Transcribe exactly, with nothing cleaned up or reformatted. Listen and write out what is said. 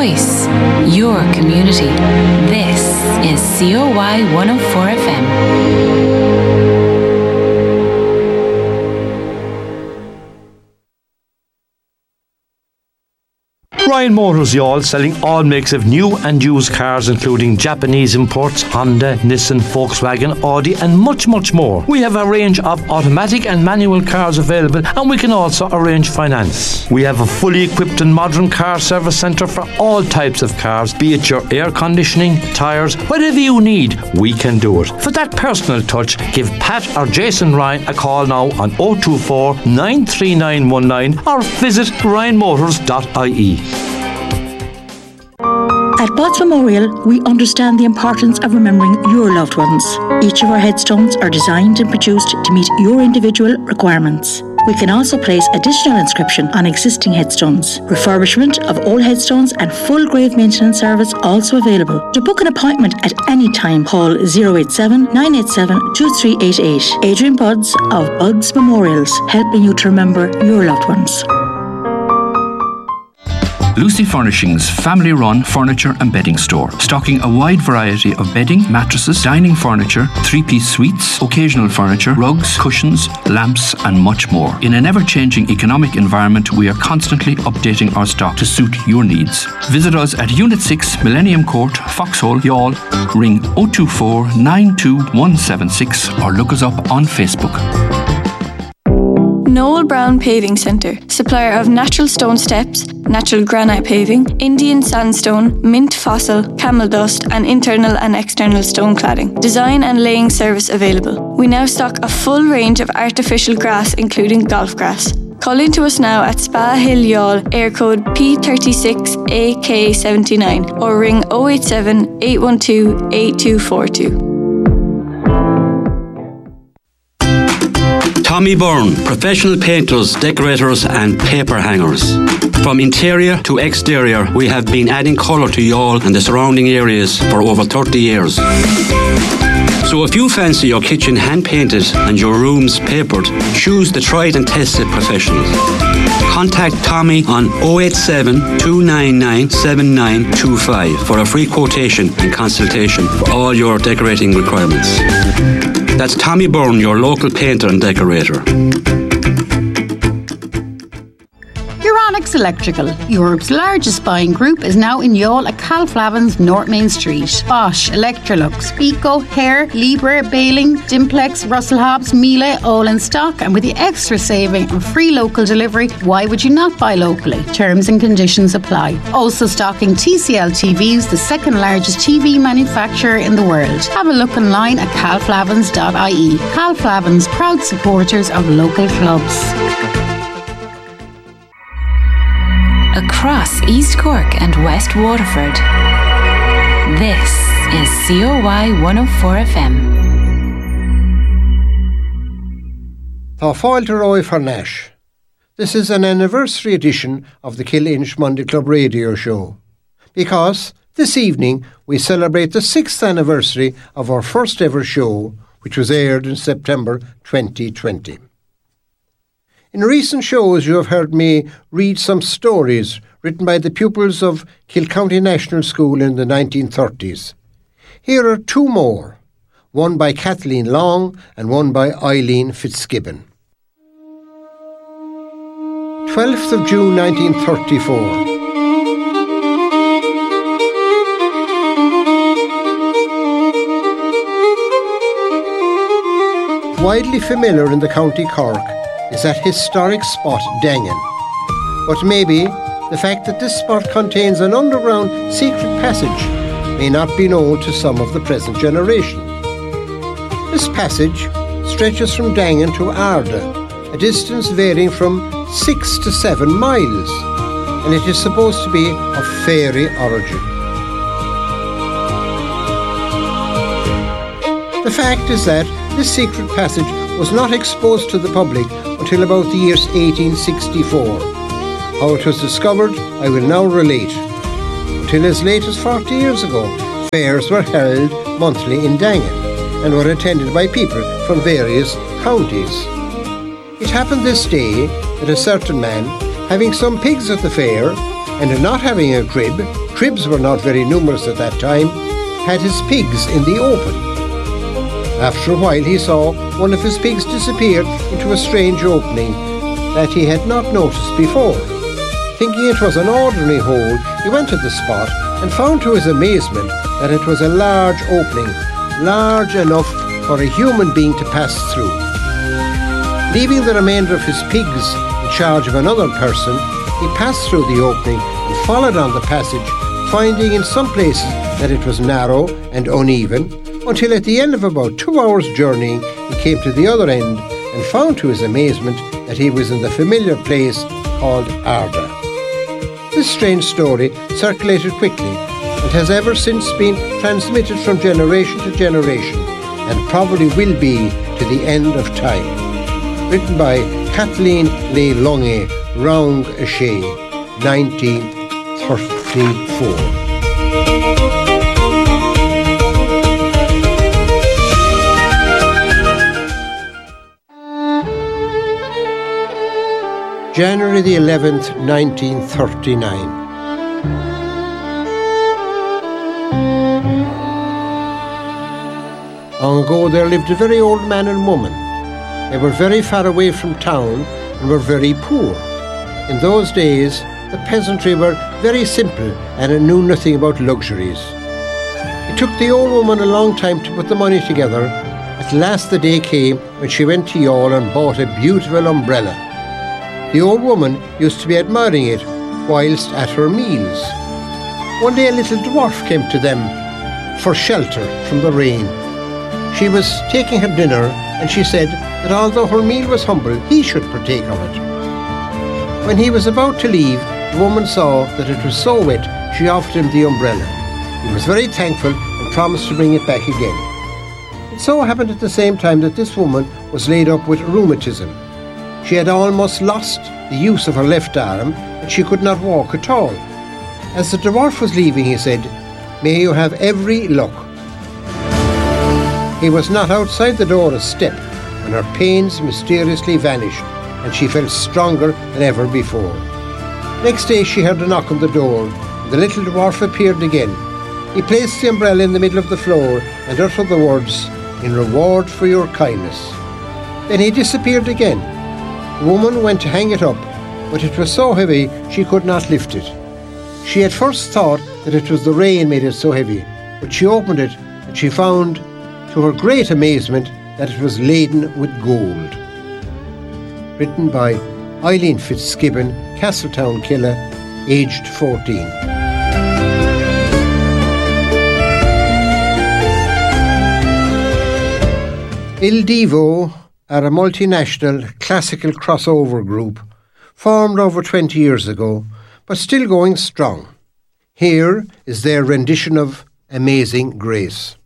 voice, your community. This is C O Y one oh four F M. Ryan Motors, y'all, selling all makes of new and used cars, including Japanese imports, Honda, Nissan, Volkswagen, Audi, and much, much more. We have a range of automatic and manual cars available, and we can also arrange finance. We have a fully equipped and modern car service centre for all types of cars, be it your air conditioning, tyres, whatever you need, we can do it. For that personal touch, give Pat or Jason Ryan a call now on oh two four, nine three nine one nine or visit ryan motors dot I E. At Botts Memorial, we understand the importance of remembering your loved ones. Each of our headstones are designed and produced to meet your individual requirements. We can also place additional inscription on existing headstones. Refurbishment of old headstones and full grave maintenance service also available. To book an appointment at any time, call oh eight seven, nine eight seven, two three eight eight. Adrian Budds of Budds Memorials, helping you to remember your loved ones. Lucy Furnishings family-run furniture and bedding store, stocking a wide variety of bedding, mattresses, dining furniture, three-piece suites, occasional furniture, rugs, cushions, lamps and much more. In an ever-changing economic environment, we are constantly updating our stock to suit your needs. Visit us at Unit six, Millennium Court, Foxhole, Youghal. Ring oh two four, nine two one seven six or look us up on Facebook. Noel Brown Paving Centre, supplier of natural stone steps, natural granite paving, Indian sandstone, mint fossil, camel dust and internal and external stone cladding. Design and laying service available. We now stock a full range of artificial grass including golf grass. Call in to us now at Spa Hill Youghal, air code P thirty-six A K seventy-nine or ring oh eight seven, eight one two, eight two four two. Tommy Byrne, professional painters, decorators and paper hangers. From interior to exterior, we have been adding colour to Youghal and the surrounding areas for over thirty years. So if you fancy your kitchen hand-painted and your rooms papered, choose the tried and tested professionals. Contact Tommy on oh eight seven, two nine nine, seven nine two five for a free quotation and consultation for all your decorating requirements. That's Tommy Byrne, your local painter and decorator. Euronics Electrical, Europe's largest buying group, is now in Youghal at Calflavin's North Main Street. Bosch, Electrolux, Pico, Hare, Libre, Baling, Dimplex, Russell Hobbs, Miele, all in stock, and with the extra saving and free local delivery, why would you not buy locally? Terms and conditions apply. Also stocking T C L T Vs, the second largest T V manufacturer in the world. Have a look online at calflavins dot I E. Calflavins, proud supporters of local clubs. Across East Cork and West Waterford, this is C O Y one oh four F M. Tá fáilte rói for Nash. This is an anniversary edition of the Killinch Monday Club radio show, because this evening we celebrate the sixth anniversary of our first ever show, which was aired in September twenty twenty. In recent shows you have heard me read some stories written by the pupils of Kilcounty National School in the nineteen thirties. Here are two more, one by Kathleen Long and one by Eileen Fitzgibbon. twelfth of June nineteen thirty-four. Widely familiar in the County Cork is that historic spot Dangan. But maybe the fact that this spot contains an underground secret passage may not be known to some of the present generation. This passage stretches from Dangan to Arda, a distance varying from six to seven miles, and it is supposed to be of fairy origin. The fact is that this secret passage was not exposed to the public until about the year eighteen sixty-four. How it was discovered, I will now relate. Until as late as forty years ago, fairs were held monthly in Dangan and were attended by people from various counties. It happened this day that a certain man, having some pigs at the fair, and not having a crib, cribs were not very numerous at that time, had his pigs in the open. After a while he saw one of his pigs disappear into a strange opening that he had not noticed before. Thinking it was an ordinary hole, he went to the spot and found to his amazement that it was a large opening, large enough for a human being to pass through. Leaving the remainder of his pigs in charge of another person, he passed through the opening and followed on the passage, finding in some places that it was narrow and uneven, until at the end of about two hours' journeying he came to the other end and found to his amazement that he was in the familiar place called Arda. This strange story circulated quickly and has ever since been transmitted from generation to generation, and probably will be to the end of time. Written by Kathleen Le Longe, Round Ashay, nineteen thirty-four. January the eleventh, nineteen thirty-nine. Long ago there lived a very old man and woman. They were very far away from town and were very poor. In those days, the peasantry were very simple and knew nothing about luxuries. It took the old woman a long time to put the money together. At last the day came when she went to Youghal and bought a beautiful umbrella. The old woman used to be admiring it whilst at her meals. One day a little dwarf came to them for shelter from the rain. She was taking her dinner, and she said that although her meal was humble, he should partake of it. When he was about to leave, the woman saw that it was so wet, she offered him the umbrella. He was very thankful and promised to bring it back again. It so happened at the same time that this woman was laid up with rheumatism. She had almost lost the use of her left arm, and she could not walk at all. As the dwarf was leaving, he said, "May you have every luck." He was not outside the door a step when her pains mysteriously vanished, and she felt stronger than ever before. Next day she heard a knock on the door, and the little dwarf appeared again. He placed the umbrella in the middle of the floor and uttered the words, "In reward for your kindness." Then he disappeared again. The woman went to hang it up, but it was so heavy she could not lift it. She at first thought that it was the rain made it so heavy, but she opened it and she found, to her great amazement, that it was laden with gold. Written by Eileen Fitzgibbon, Castletown, Killa, aged fourteen. Il Divo are a multinational classical crossover group formed over twenty years ago, but still going strong. Here is their rendition of Amazing Grace.